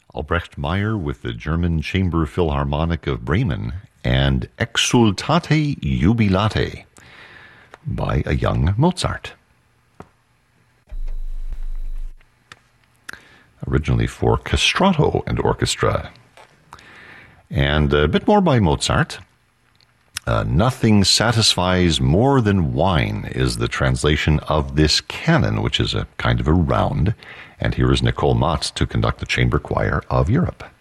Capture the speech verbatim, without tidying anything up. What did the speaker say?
Albrecht Meyer with the German Chamber Philharmonic of Bremen, and Exsultate Jubilate by a young Mozart. Originally for castrato and orchestra. And a bit more by Mozart. Uh, Nothing Satisfies More Than Wine is the translation of this canon, which is a kind of a round. And here is Nicole Mott to conduct the Chamber Choir of Europe.